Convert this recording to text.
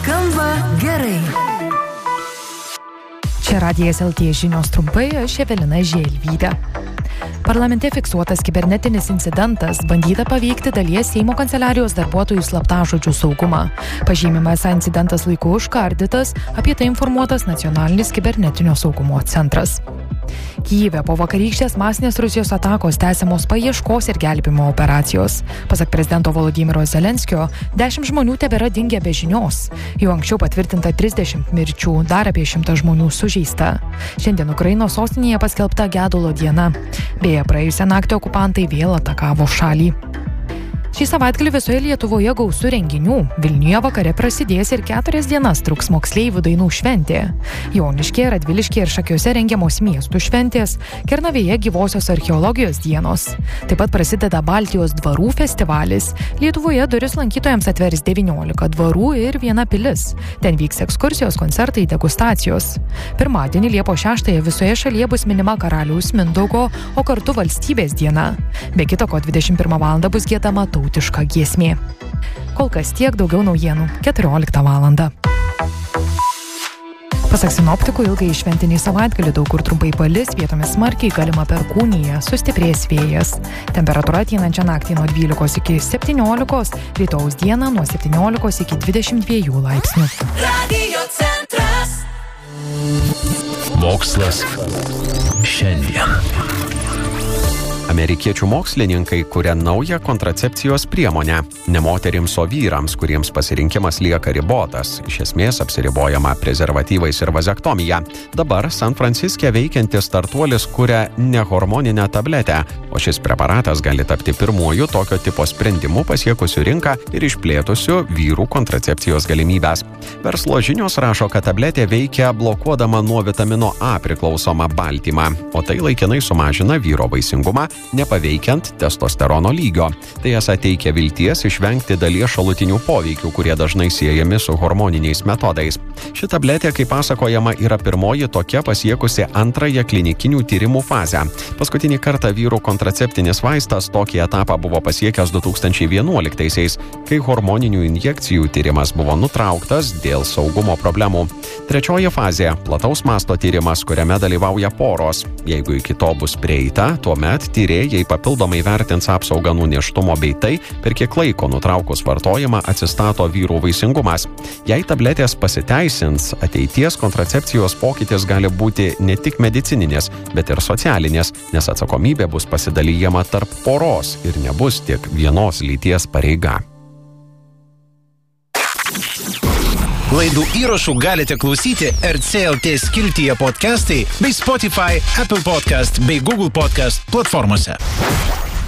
Skamba gerai. Čia Radijas LT žinios trumpai, aš Evelina Želvytė. Parlamente fiksuotas kibernetinis incidentas, bandyta paveikti dalies Seimo kanceliarijos darbuotojų slaptažodžių saugumą. Pažymima, esą incidentas laiku užkardytas, apie tai informuotas Nacionalinis kibernetinio saugumo centras. Kyjive po vakarykštės masinės Rusijos atakos tęsiamos paieškos ir gelbėjimo operacijos. Pasak prezidento Volodymyro Zelenskio, 10 žmonių tebėra dingę be žinios. Jau anksčiau patvirtinta 30 mirčių, dar apie 100 žmonių sužeista. Šiandien Ukrainos sostinėje paskelbta gedulo diena. Beje, praėjusią naktį okupantai vėl atakavo šalį. Šį savaitgalį visoje Lietuvoje gausu renginių. Vilniuje vakare prasidės ir 4 dienas truks moksleivių dainų šventė. Joniškyje, Radviliškyje ir Šakiuose rengiamos miestų šventės, Kernavėje gyvosios archeologijos dienos. Taip pat prasideda Baltijos dvarų festivalis. Lietuvoje duris lankytojams atvers 19 dvarų ir 1 pilis. Ten vyks ekskursijos, koncertai, degustacijos. Pirmadienį Liepos 6 visoje šalyje bus minima Karaliaus Mindaugo, o kartu valstybės diena. Be kita ko 21 val. Bus giedama tautiška giesmė. Kol kas tiek, daugiau naujienų 14 val. Pasak sinoptikų, ilgai šventinį savaitgalį daug kur trumpai palis, vietomis smarkiai galima perkūnija, sustiprės vėjas. Temperatūra ateinančią naktį nuo 12 iki 17, rytojaus dieną nuo 17 iki 22 laipsnių. Radio centras. Mokslas šiandien. Amerikiečių mokslininkai kuria naują kontracepcijos priemonę. Ne moterims, o vyrams, kuriems pasirinkimas lieka ribotas. Iš esmės apsiribojama prezervatyvais ir vazektomija. Dabar San Franciske veikiantis startuolis kuria nehormoninę tabletę, o šis preparatas gali tapti pirmuoju tokio tipo sprendimu pasiekusiu rinką ir išplėtusiu vyrų kontracepcijos galimybės. Verslo žinios rašo, kad tabletė veikia blokuodama nuo vitamino A priklausomą baltymą, o tai laikinai sumažina vyro vaisingumą, nepaveikiant testosterono lygio. Tai esą teikia vilties išvengti dalies šalutinių poveikių, kurie dažnai siejami su hormoniniais metodais. Ši tabletė, kaip pasakojama, yra pirmoji tokia pasiekusi antrąją klinikinių tyrimų fazę. Paskutinį kartą vyrų kontraceptinis vaistas tokį etapą buvo pasiekęs 2011-aisiais, kai hormoninių injekcijų tyrimas buvo nutrauktas dėl saugumo problemų. Trečioji fazė – plataus masto tyrimas, kuriame dalyvauja poros. Jeigu iki to bus prieita, tuomet tyrėjai papildomai vertins apsaugą nuo nėštumo bei tai, per kiek laiko nutraukus vartojimą atsistato vyrų vaisingumas. Jei tabletės pasiteisins, ateities kontracepcijos pokytis gali būti ne tik medicininės, bet ir socialinės, nes atsakomybė bus pasidalijama tarp poros ir nebus tik vienos lyties pareiga. Laidų įrašų galite klausyti RCLT skiltyje podcastai bei Spotify, Apple Podcast bei Google Podcast platformose.